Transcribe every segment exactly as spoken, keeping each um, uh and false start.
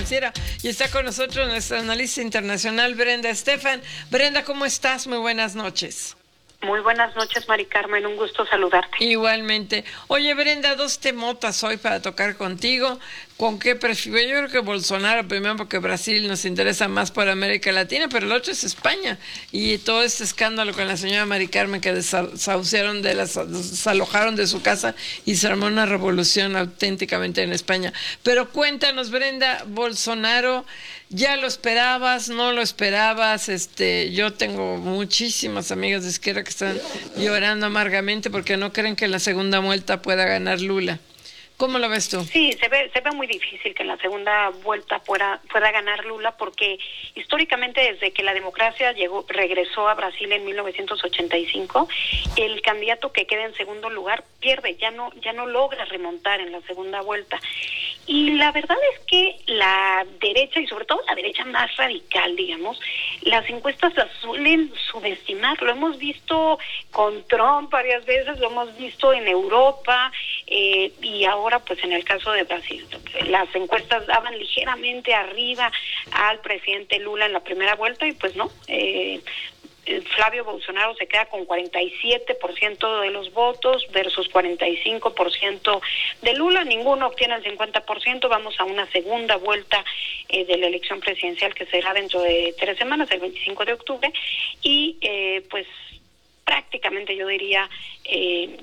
Y está con nosotros nuestra analista internacional, Brenda Estefan. Brenda, ¿cómo estás? Muy buenas noches. Muy buenas noches, Mari Carmen, un gusto saludarte. Igualmente. Oye, Brenda, dos temotas hoy para tocar contigo. ¿Con qué prefiero? Yo creo que Bolsonaro primero, porque Brasil nos interesa más por América Latina, pero el otro es España. Y todo este escándalo con la señora Mari Carmen, que desahuciaron de las, desalojaron de su casa y se armó una revolución auténticamente en España. Pero cuéntanos, Brenda, Bolsonaro, ¿ya lo esperabas? ¿No lo esperabas? Este, yo tengo muchísimas amigas de izquierda que están llorando amargamente porque no creen que en la segunda vuelta pueda ganar Lula. ¿Cómo lo ves tú? Sí, se ve se ve muy difícil que en la segunda vuelta pueda, pueda ganar Lula, porque históricamente desde que la democracia llegó regresó a Brasil en mil novecientos ochenta y cinco, el candidato que queda en segundo lugar pierde, ya no ya no logra remontar en la segunda vuelta. Y la verdad es que la derecha, y sobre todo la derecha más radical, digamos, las encuestas las suelen subestimar. Lo hemos visto con Trump varias veces, lo hemos visto en Europa, eh, y ahora pues en el caso de Brasil. Las encuestas daban ligeramente arriba al presidente Lula en la primera vuelta y pues no, eh, Flavio Bolsonaro se queda con cuarenta y siete por ciento de los votos versus cuarenta y cinco por ciento de Lula. Ninguno obtiene el cincuenta por ciento. Vamos a una segunda vuelta eh, de la elección presidencial que será dentro de tres semanas, el veinticinco de octubre, y eh, pues prácticamente yo diría eh,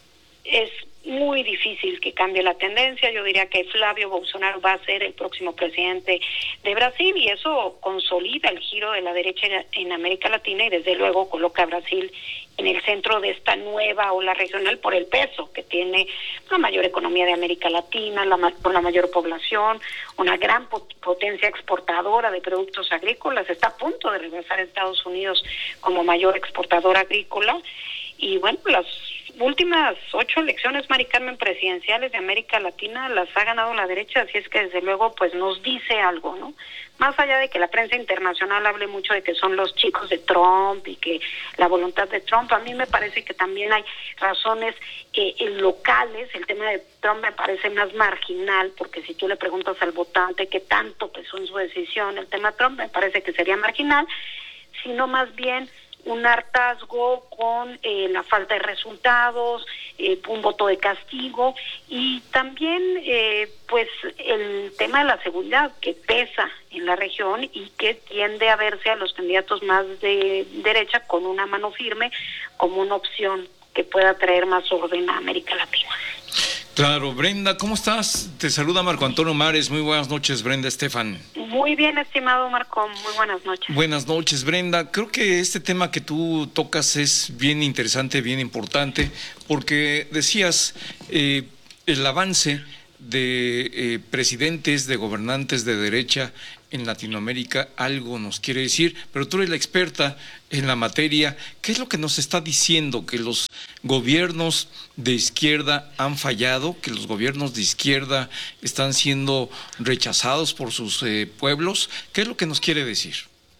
es muy difícil que cambie la tendencia. Yo diría que Flavio Bolsonaro va a ser el próximo presidente de Brasil y eso consolida el giro de la derecha en América Latina y desde luego coloca a Brasil en el centro de esta nueva ola regional por el peso que tiene la mayor economía de América Latina, la, por la mayor población, una gran potencia exportadora de productos agrícolas. Está a punto de regresar a Estados Unidos como mayor exportador agrícola y bueno, las últimas ocho elecciones, Mari Carmen, presidenciales de América Latina las ha ganado la derecha, así es que desde luego pues nos dice algo, ¿no? Más allá de que la prensa internacional hable mucho de que son los chicos de Trump y que la voluntad de Trump, a mí me parece que también hay razones eh, locales. El tema de Trump me parece más marginal, porque si tú le preguntas al votante qué tanto pesó en su decisión el tema Trump, me parece que sería marginal, sino más bien un hartazgo con eh, la falta de resultados, eh, un voto de castigo y también eh, pues el tema de la seguridad que pesa en la región y que tiende a verse a los candidatos más de derecha con una mano firme como una opción que pueda traer más orden a América Latina. Claro, Brenda, ¿cómo estás? Te saluda Marco Antonio Mares. Muy buenas noches, Brenda Estefan. Muy bien, estimado Marco. Muy buenas noches. Buenas noches, Brenda. Creo que este tema que tú tocas es bien interesante, bien importante, porque decías eh, el avance de eh, presidentes, de gobernantes de derecha en Latinoamérica algo nos quiere decir, pero tú eres la experta en la materia. ¿Qué es lo que nos está diciendo? ¿Que los gobiernos de izquierda han fallado? ¿Que los gobiernos de izquierda están siendo rechazados por sus eh, pueblos? ¿Qué es lo que nos quiere decir?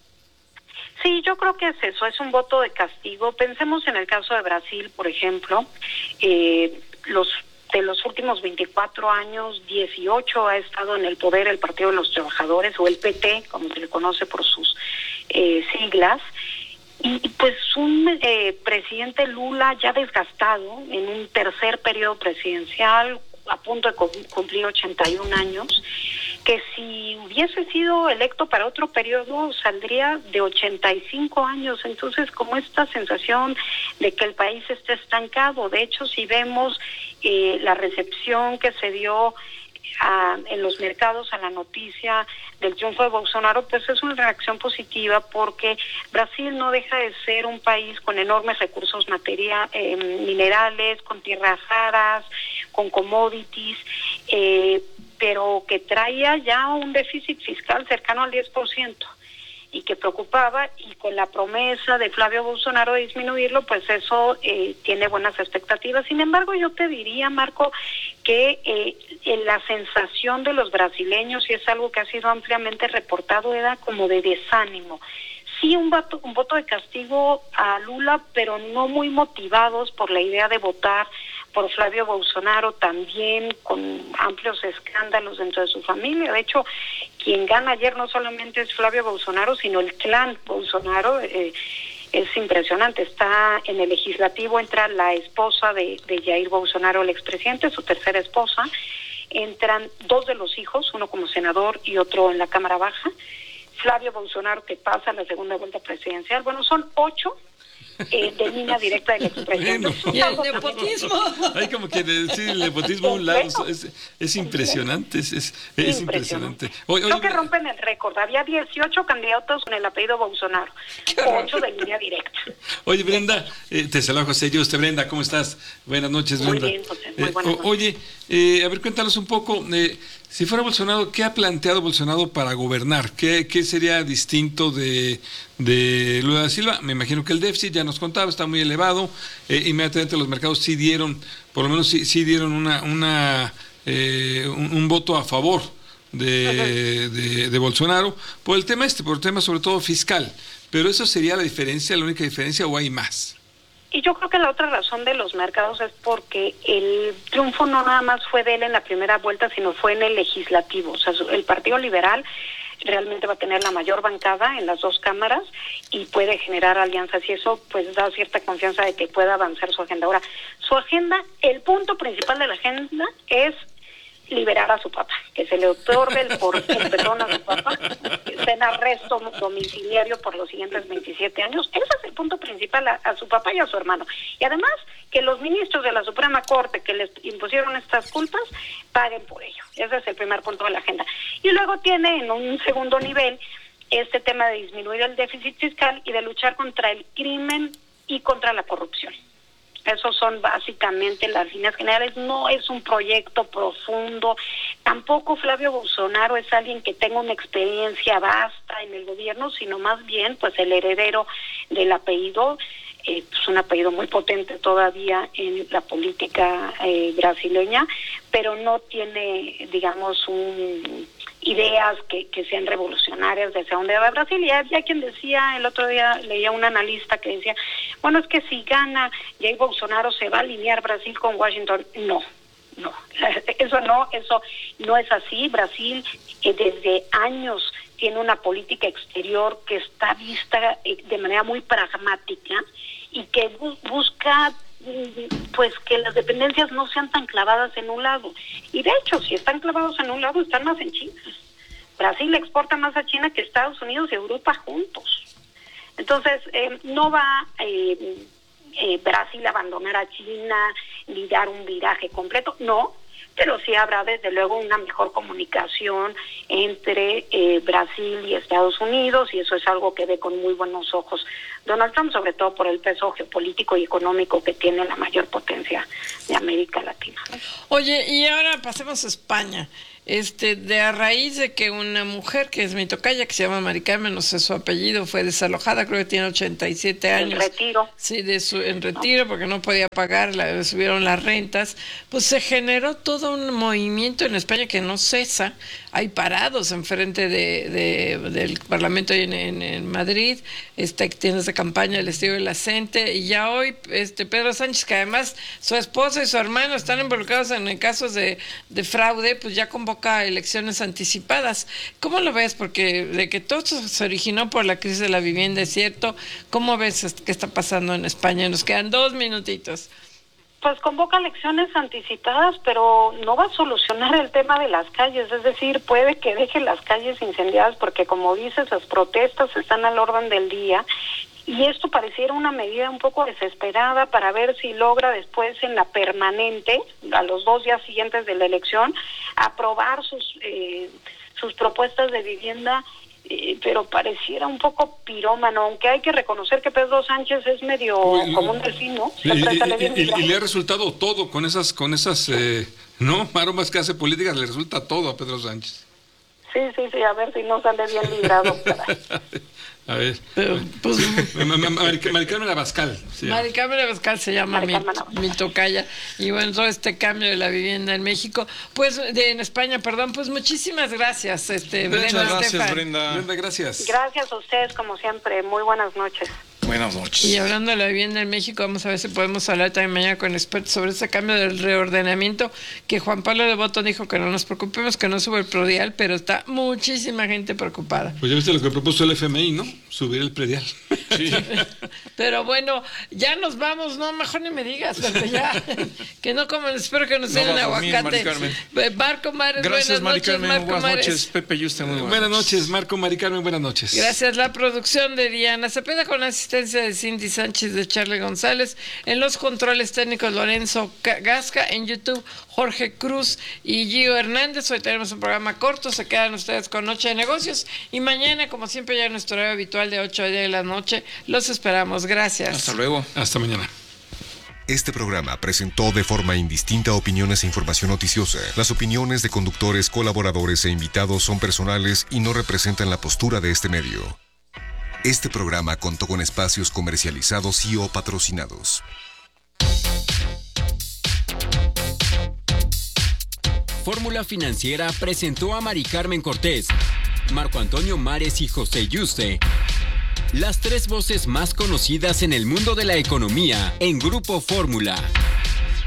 Sí, yo creo que es eso, es un voto de castigo. Pensemos en el caso de Brasil, por ejemplo, eh, los de los últimos veinticuatro años, dieciocho ha estado en el poder el Partido de los Trabajadores, o el P T, como se le conoce por sus eh, siglas, y pues un eh, presidente Lula ya desgastado en un tercer periodo presidencial, a punto de cumplir ochenta y un años, que si hubiese sido electo para otro periodo saldría de ochenta y cinco años. Entonces, como esta sensación de que el país está estancado. De hecho, si vemos eh, la recepción que se dio a, en los mercados a la noticia del triunfo de Bolsonaro, pues es una reacción positiva, porque Brasil no deja de ser un país con enormes recursos materia, eh, minerales, con tierras raras, con commodities, eh, pero que traía ya un déficit fiscal cercano al diez por ciento y que preocupaba, y con la promesa de Flavio Bolsonaro de disminuirlo, pues eso eh, tiene buenas expectativas. Sin embargo, yo te diría, Marco, que eh, en la sensación de los brasileños, y es algo que ha sido ampliamente reportado, era como de desánimo. Sí, un voto, un voto de castigo a Lula, pero no muy motivados por la idea de votar por Flavio Bolsonaro, también con amplios escándalos dentro de su familia. De hecho, quien gana ayer no solamente es Flavio Bolsonaro, sino el clan Bolsonaro. Eh, es impresionante. Está en el legislativo, entra la esposa de, de Jair Bolsonaro, el expresidente, su tercera esposa. Entran dos de los hijos, uno como senador y otro en la Cámara Baja. Flavio Bolsonaro, que pasa a la segunda vuelta presidencial. Bueno, son ocho eh, de línea directa del expresidente. Bueno. Y el nepotismo. Hay como que decir el nepotismo a un lado, es, es impresionante, es, es, es impresionante. Oye, Creo oye, que rompen el récord. Había dieciocho candidatos con el apellido Bolsonaro, ocho de línea directa. Oye, Brenda, eh, te saluda José Yuste. Brenda, ¿cómo estás? Buenas noches, Muy Brenda. bien, José, muy Eh, buenas o- noches. Oye, eh, a ver, cuéntanos un poco, eh, si fuera Bolsonaro, ¿qué ha planteado Bolsonaro para gobernar? ¿Qué, qué sería distinto de, de Lula da Silva? Me imagino que el déficit, ya nos contaba, está muy elevado. Eh, inmediatamente los mercados sí dieron, por lo menos sí, sí dieron una, una eh, un, un voto a favor de, de, de Bolsonaro por el tema este, por el tema sobre todo fiscal. Pero eso sería la diferencia, la única diferencia, ¿o hay más? Y yo creo que la otra razón de los mercados es porque el triunfo no nada más fue de él en la primera vuelta, sino fue en el legislativo. O sea, su- el Partido Liberal realmente va a tener la mayor bancada en las dos cámaras y puede generar alianzas, y eso pues da cierta confianza de que pueda avanzar su agenda. Ahora, su agenda, el punto principal de la agenda es liberar a su papá, que se le otorgue el, por, el perdón a su papá, que esté en arresto domiciliario por los siguientes veintisiete años. Ese es el punto principal, a, a su papá y a su hermano. Y además, que los ministros de la Suprema Corte que les impusieron estas culpas paguen por ello. Ese es el primer punto de la agenda. Y luego tiene en un segundo nivel este tema de disminuir el déficit fiscal y de luchar contra el crimen y contra la corrupción. Esos son básicamente las líneas generales. No es un proyecto profundo. Tampoco Flavio Bolsonaro es alguien que tenga una experiencia vasta en el gobierno, sino más bien pues el heredero del apellido. Eh, es un apellido muy potente todavía en la política eh, brasileña, pero no tiene, digamos, un, ideas que, que sean revolucionarias de hacia dónde va Brasil. Y había quien decía, el otro día leía un analista que decía, bueno, es que si gana Jair Bolsonaro se va a alinear Brasil con Washington. No, no, eso no, eso no es así. Brasil eh, desde años tiene una política exterior que está vista eh, de manera muy pragmática y que bu- busca pues que las dependencias no sean tan clavadas en un lado. Y de hecho, si están clavados en un lado, están más en China. Brasil exporta más a China que Estados Unidos y Europa juntos. Entonces, eh, no va eh, eh, Brasil a abandonar a China ni dar un viraje completo, no, pero sí habrá desde luego una mejor comunicación entre eh, Brasil y Estados Unidos, y eso es algo que ve con muy buenos ojos Donald Trump, sobre todo por el peso geopolítico y económico que tiene la mayor potencia de América Latina. Oye, y ahora pasemos a España. Este, de a raíz de que una mujer que es mi tocaya, que se llama Mari Carmen, no sé su apellido, fue desalojada, creo que tiene ochenta y siete años. En retiro. Sí, de su, en retiro, porque no podía pagar, la, subieron las rentas. Pues se generó todo un movimiento en España que no cesa. Hay parados enfrente de, de, del Parlamento en, en, en Madrid, este, tiendas de campaña del estilo de la gente, y ya hoy este Pedro Sánchez, que además su esposa y su hermano están involucrados en casos de, de fraude, pues ya convoca elecciones anticipadas. ¿Cómo lo ves? Porque de que todo esto se originó por la crisis de la vivienda, es cierto. ¿Cómo ves qué está pasando en España? Nos quedan dos minutitos. Pues convoca elecciones anticipadas, pero no va a solucionar el tema de las calles, es decir, puede que deje las calles incendiadas porque, como dices, las protestas están al orden del día, y esto pareciera una medida un poco desesperada para ver si logra después en la permanente, a los dos días siguientes de la elección, aprobar sus eh, sus propuestas de vivienda. Eh, pero pareciera un poco pirómano, aunque hay que reconocer que Pedro Sánchez es medio Uy, como un delfín, ¿no? Y, Siempre y- sale bien y- y librado. le ha resultado todo con esas, con esas, eh, no, maromas que hace políticas, le resulta todo a Pedro Sánchez. Sí, sí, sí, a ver si no sale bien librado. Caray. A ver. Pero, pues, Ma- ma- ma- Mari Mari Carmen Abascal. Sí. Mari Carmen Abascal se llama Mari mi, Carmen Abascal. mi tocaya. Y bueno, todo este cambio de la vivienda en México, pues de, en España, perdón, pues muchísimas gracias, este, Muchas Brenda gracias, Estefan. Brenda. Brenda, gracias. Gracias a ustedes, como siempre. Muy buenas noches. Buenas noches. Y hablando de la vivienda en México, vamos a ver si podemos hablar también mañana con expertos sobre ese cambio del reordenamiento, que Juan Pablo de Botton dijo que no nos preocupemos, que no sube el predial, pero está muchísima gente preocupada. Pues ya viste lo que propuso el F M I, ¿no? Subir el predial. Sí. Pero bueno, ya nos vamos, no, mejor ni me digas, pero ya, que no coman, espero que nos No den va a dormir, aguacate. Mari Carmen. Marco Mares, Gracias, buenas Mari noches, Carmen. Marco Buenas Mares. noches, Pepe Yuste. Muy buenas, Buenas noches, Marco, Mari Carmen, buenas noches. Gracias. La producción de Diana Cepeda con la asistencia de Cindy Sánchez, de Charlie González. En los controles técnicos, Lorenzo Gasca. En YouTube, Jorge Cruz y Gio Hernández. Hoy tenemos un programa corto. Se quedan ustedes con Noche de Negocios. Y mañana, como siempre, ya en nuestro horario habitual de ocho a diez de la noche, los esperamos. Gracias. Hasta luego. Hasta mañana. Este programa presentó de forma indistinta opiniones e información noticiosa. Las opiniones de conductores, colaboradores e invitados son personales y no representan la postura de este medio. Este programa contó con espacios comercializados y o patrocinados. Fórmula Financiera presentó a Mari Carmen Cortés, Marco Antonio Mares y José Yuste, las tres voces más conocidas en el mundo de la economía en Grupo Fórmula.